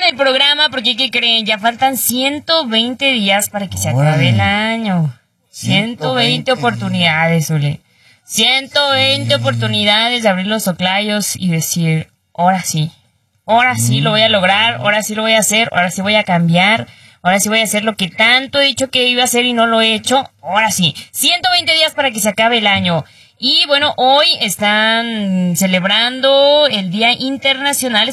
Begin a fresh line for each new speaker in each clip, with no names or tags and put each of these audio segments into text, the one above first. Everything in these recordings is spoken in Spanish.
el programa porque, ¿qué creen? Ya faltan 120 días para que se acabe el año. 120 oportunidades, Uli. 120 oportunidades de abrir los oclayos y decir, ahora sí lo voy a lograr, ahora sí lo voy a hacer, ahora sí voy a cambiar, ahora sí voy a hacer lo que tanto he dicho que iba a hacer y no lo he hecho, ahora sí. 120 días para que se acabe el año. Y bueno, hoy estamos celebrando el Día Internacional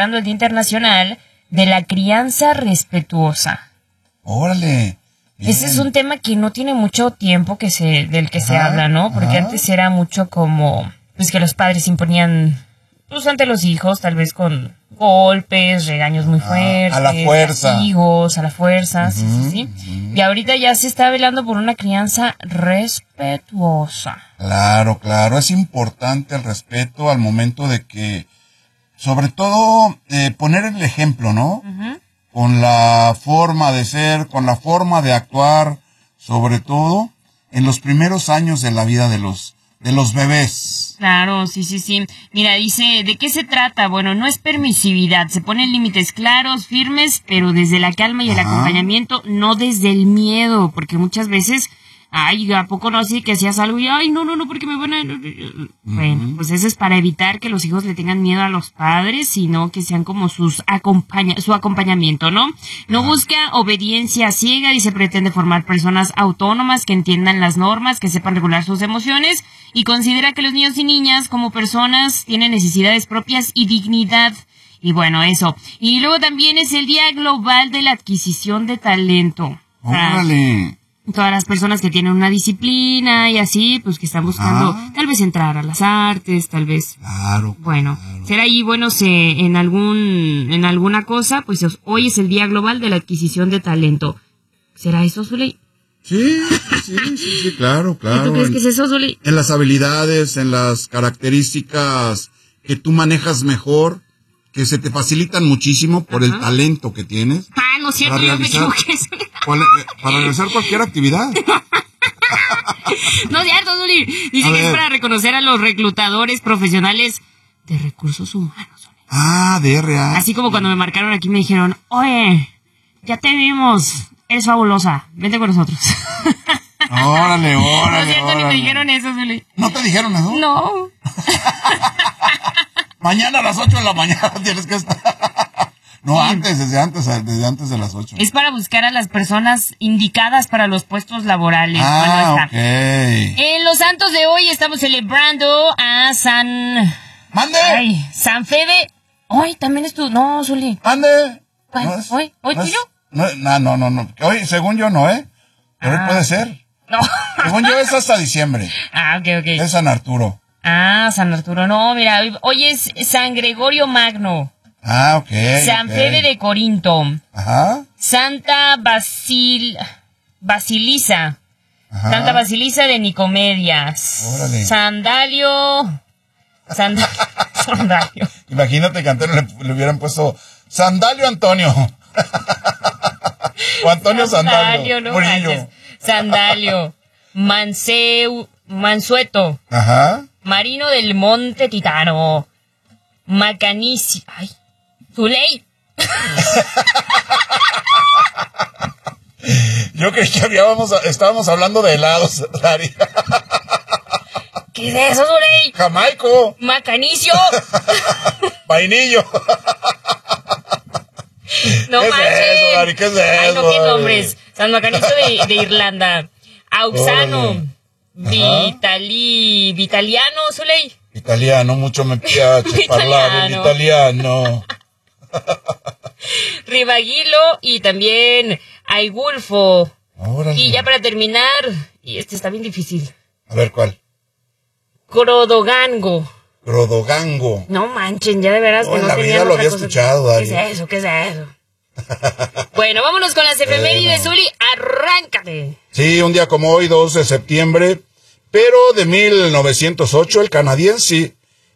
de la Crianza Respetuosa.
Órale. Bien.
Ese es un tema que no tiene mucho tiempo del que se habla, ¿no? Porque antes era mucho como, pues que los padres imponían, pues ante los hijos, tal vez con golpes, regaños muy fuertes.
A la fuerza.
Castigos, a la fuerza, sí. Y ahorita ya se está velando por una crianza respetuosa.
Claro, es importante el respeto al momento de que, sobre todo, poner el ejemplo, ¿no? Con la forma de ser, con la forma de actuar, sobre todo en los primeros años de la vida de los bebés.
Claro, sí. Mira, dice, ¿de qué se trata? Bueno, no es permisividad, se ponen límites claros, firmes, pero desde la calma y el acompañamiento, no desde el miedo, porque muchas veces, ay, ¿a poco no así que hacías algo y, ay, no, porque me van a... Bueno, pues eso es para evitar que los hijos le tengan miedo a los padres, sino que sean como su acompañamiento, ¿no? No busca obediencia ciega y se pretende formar personas autónomas que entiendan las normas, que sepan regular sus emociones y considera que los niños y niñas como personas tienen necesidades propias y dignidad. Y bueno, eso. Y luego también es el Día Global de la Adquisición de Talento.
¡Órale!
Todas las personas que tienen una disciplina y así, pues que están buscando tal vez entrar a las artes, tal vez.
Claro.
Bueno, ser ahí buenos en alguna cosa, pues hoy es el Día Global de la Adquisición de Talento. ¿Será eso, Zuley?
Sí, claro.
¿Y tú crees que es eso, Zuley?
En las habilidades, en las características que tú manejas mejor, que se te facilitan muchísimo por el talento que tienes.
No es cierto, yo me equivoqué.
Para realizar cualquier actividad.
No es cierto, Zuli. Dice que es para reconocer a los reclutadores profesionales de recursos humanos.
DRA.
Así como cuando me marcaron aquí me dijeron, oye, ya te vimos, eres fabulosa, vente con nosotros.
Órale.
No es cierto, ni me dijeron eso, Zuli.
¿No te dijeron eso?
No.
Mañana a las 8 de la mañana tienes que estar. No, desde antes de las 8.
Es para buscar a las personas indicadas para los puestos laborales.
Ok.
En los santos de hoy estamos celebrando a San...
¡Mande!
Ay, San Fede. Hoy también es tu... No, Zuli.
¡Mande!
¿Hoy tuyo?
No. Hoy, según yo, no, ¿eh? Pero hoy puede ser.
No.
Según yo, es hasta diciembre.
Ok.
Es San Arturo.
San Arturo. No, mira, hoy es San Gregorio Magno.
Ok.
San Fede de Corinto.
Ajá.
Santa Basilisa. Ajá. Santa Basilisa de Nicomedias.
Órale.
Sandalio.
Imagínate que a Antonio le hubieran puesto Sandalio Antonio. O Antonio Sandalio.
No manches. Sandalio. Mansueto.
Ajá.
Marino del Monte Titano. Macanici. Ay. Zuley.
Yo creí que estábamos hablando de helados, Dari.
¿Qué es eso, Zuley?
Jamaico.
Macanicio.
Vainillo.
No manches.
¿Qué es eso, Dari? ¿Qué es eso?
Ay, no, qué nombres. San Macanicio de Irlanda. Auxano. Vitaliano, Zuley.
Italiano, mucho me piace parlare l'italiano.
Ribaguilo y también Aigulfo.
Órale.
Y ya para terminar, y este está bien difícil.
A ver, ¿cuál?
Crodogango.
No
manchen, ya de veras que
en
no
la vida lo había escuchado, Dari.
¿Qué es eso? Bueno, vámonos con las efemérides, Zuli. Arráncate.
Sí, un día como hoy, 2 de septiembre, pero de 1908, el canadiense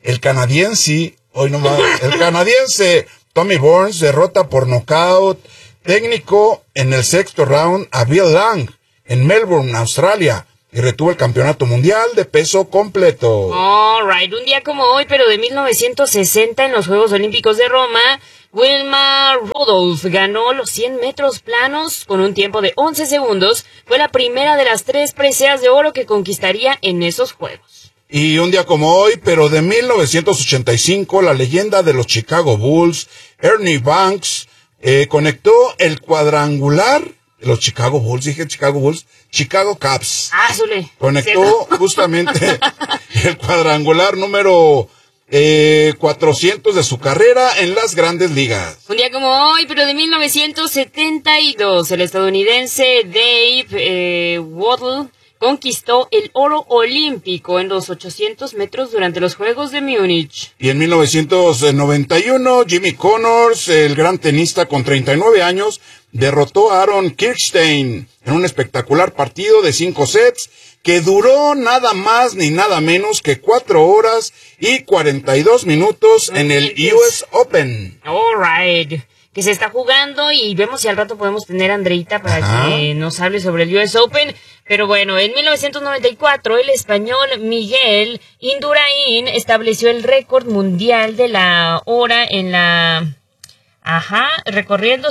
Tommy Burns derrota por nocaut técnico en el sexto round a Bill Lang en Melbourne, Australia, y retuvo el campeonato mundial de peso completo.
Alright, un día como hoy, pero de 1960 en los Juegos Olímpicos de Roma, Wilma Rudolph ganó los 100 metros planos con un tiempo de 11 segundos. Fue la primera de las 3 preseas de oro que conquistaría en esos Juegos.
Y un día como hoy, pero de 1985, la leyenda de los Chicago Bulls, Ernie Banks, conectó el cuadrangular, los Chicago Bulls, Chicago Cubs.
Zule.
Conectó justamente el cuadrangular número 400 de su carrera en las Grandes Ligas.
Un día como hoy, pero de 1972, el estadounidense Dave Waddle conquistó el oro olímpico en los 800 metros durante los Juegos de Múnich.
Y en 1991, Jimmy Connors, el gran tenista con 39 años, derrotó a Aaron Kirstein en un espectacular partido de 5 sets que duró nada más ni nada menos que 4 horas y 42 minutos en el US Open.
All right. Que se está jugando y vemos si al rato podemos tener a Andreita para que nos hable sobre el US Open. Pero bueno, en 1994 el español Miguel Indurain estableció el récord mundial de la hora en la... recorriendo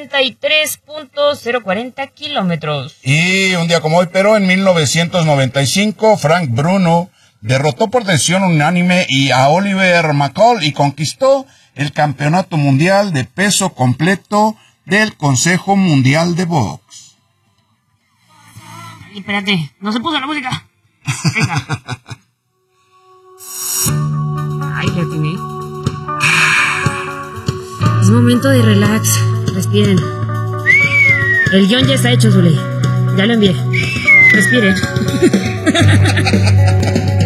53.040 kilómetros.
Y un día como hoy, pero en 1995, Frank Bruno derrotó por decisión unánime a Oliver McCall y conquistó el campeonato mundial de peso completo del Consejo Mundial de Box.
Ay, espérate, no se puso la música. Venga. Ay, le atiné. Es momento de relax. Respiren. El guión ya está hecho, Zule. Ya lo envié. Respiren.